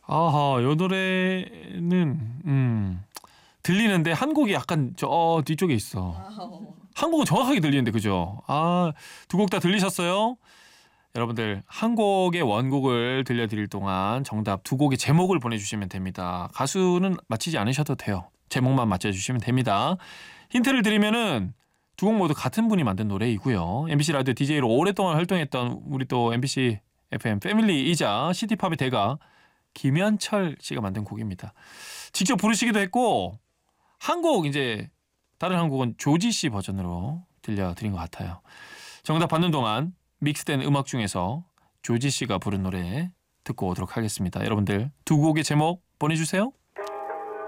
아하, 요 노래는 들리는데 한 곡이 약간 저 뒤쪽에 있어. 한 곡은 정확하게 들리는데 그죠? 아, 두 곡 다 들리셨어요? 여러분들 한 곡의 원곡을 들려드릴 동안 정답 두 곡의 제목을 보내주시면 됩니다. 가수는 맞히지 않으셔도 돼요. 제목만 맞춰주시면 됩니다. 힌트를 드리면은 두 곡 모두 같은 분이 만든 노래이고요. MBC 라디오 DJ로 오랫동안 활동했던 우리 또 MBC FM 패밀리이자 시티팝의 대가 김현철 씨가 만든 곡입니다. 직접 부르시기도 했고 한 곡 이제 다른 한 곡은 조지 씨 버전으로 들려드린 것 같아요. 정답 받는 동안 믹스된 음악 중에서 조지 씨가 부른 노래 듣고 오도록 하겠습니다. 여러분들 두 곡의 제목 보내주세요.